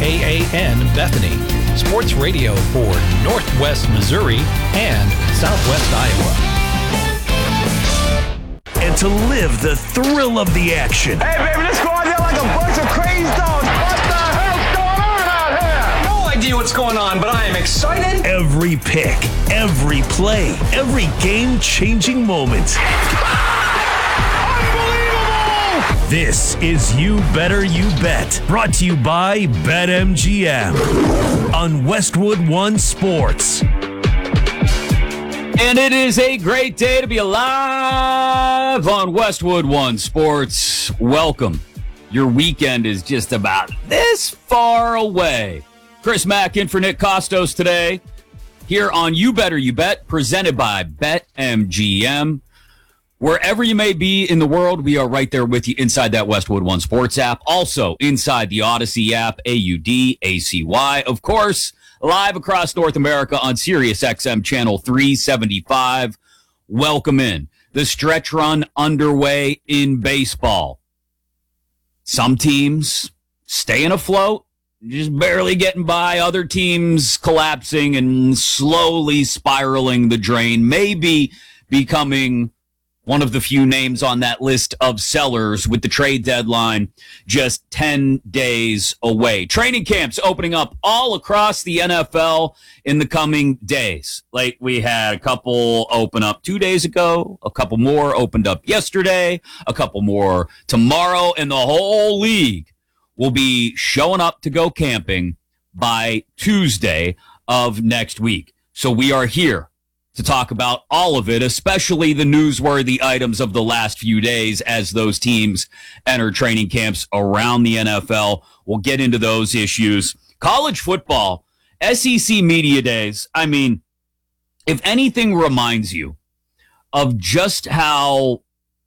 WKAN Bethany, sports radio for Northwest Missouri and Southwest Iowa. And to live the thrill of the action. Hey, baby, let's go out there like a bunch of crazy dogs. What the hell's going on out here? No idea what's going on, but I am excited. Every pick, every play, every game-changing moment. Unbelievable! This is You Better You Bet, brought to you by BetMGM on Westwood One Sports. And it is a great day to be alive on Westwood One Sports. Welcome. Your weekend is just about this far away. Chris Mack in for Nick Costos today here on You Better You Bet, presented by BetMGM. Wherever you may be in the world, we are right there with you inside that Westwood One Sports app. Also inside the Odyssey app, AUDACY. Of course, live across North America on Sirius XM Channel 375. Welcome in. The stretch run underway in baseball. Some teams staying afloat, just barely getting by. Other teams collapsing and slowly spiraling the drain. Maybe becoming one of the few names on that list of sellers with the trade deadline just 10 days away. Training camps opening up all across the NFL in the coming days. Like we had a couple open up 2 days ago, a couple more opened up yesterday, a couple more tomorrow, and the whole league will be showing up to go camping by Tuesday of next week. So we are here to talk about all of it, especially the newsworthy items of the last few days as those teams enter training camps around the NFL. We'll get into those issues. College football, SEC Media Days. I mean, if anything reminds you of just how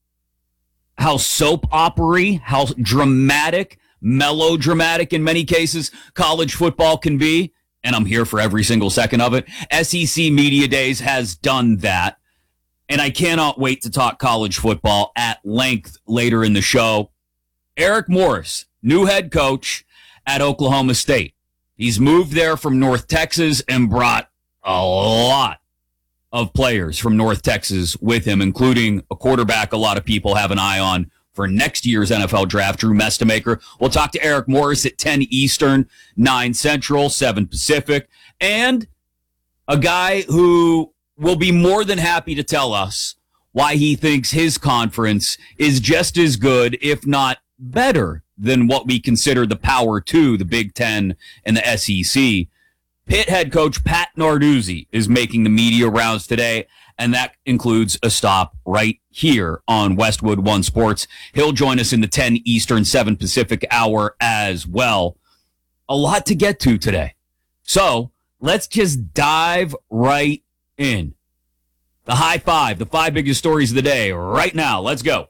soap opera-y, how dramatic, melodramatic in many cases college football can be, and I'm here for every single second of it, SEC Media Days has done that. And I cannot wait to talk college football at length later in the show. Eric Morris, new head coach at Oklahoma State. He's moved there from North Texas and brought a lot of players from North Texas with him, including a quarterback a lot of people have an eye on for next year's NFL draft, Drew Mestemaker. We'll talk to Eric Morris at 10 Eastern, 9 Central, 7 Pacific, and a guy who will be more than happy to tell us why he thinks his conference is just as good, if not better, than what we consider the Power 2, the Big Ten and the SEC. Pitt head coach Pat Narduzzi is making the media rounds today, and that includes a stop right here on Westwood One Sports. He'll join us in the 10 Eastern, 7 Pacific hour as well. A lot to get to today. So let's just dive right in. The high five, the 5 biggest stories of the day right now. Let's go.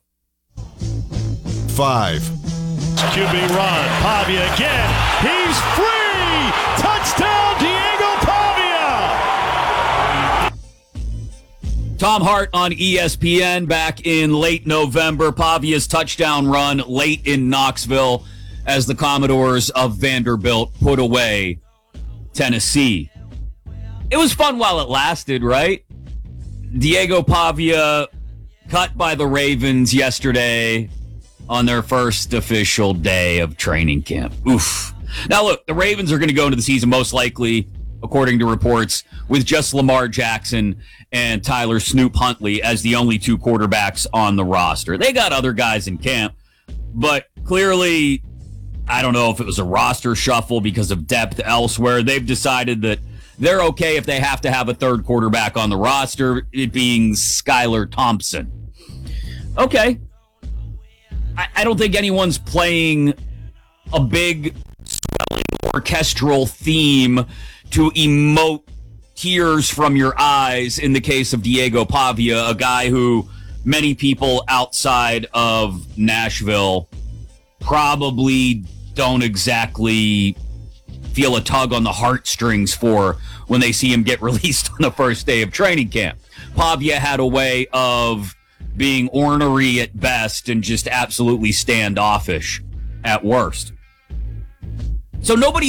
5. QB run. Pavia again. He's free. Touchdown, Diego Pavia. Tom Hart on ESPN back in late November. Pavia's touchdown run late in Knoxville as the Commodores of Vanderbilt put away Tennessee. It was fun while it lasted, right? Diego Pavia cut by the Ravens yesterday on their first official day of training camp. Oof. Now, look, the Ravens are going to go into the season most likely, according to reports, with just Lamar Jackson and Tyler Snoop Huntley as the only 2 quarterbacks on the roster. They got other guys in camp, but clearly, I don't know if it was a roster shuffle because of depth elsewhere. They've decided that they're okay if they have to have a 3rd quarterback on the roster, it being Skylar Thompson. Okay. I don't think anyone's playing a big swelling orchestral theme to emote tears from your eyes in the case of Diego Pavia, a guy who many people outside of Nashville probably don't exactly feel a tug on the heartstrings for when they see him get released on the first day of training camp. Pavia had a way of being ornery at best and just absolutely standoffish at worst. So nobody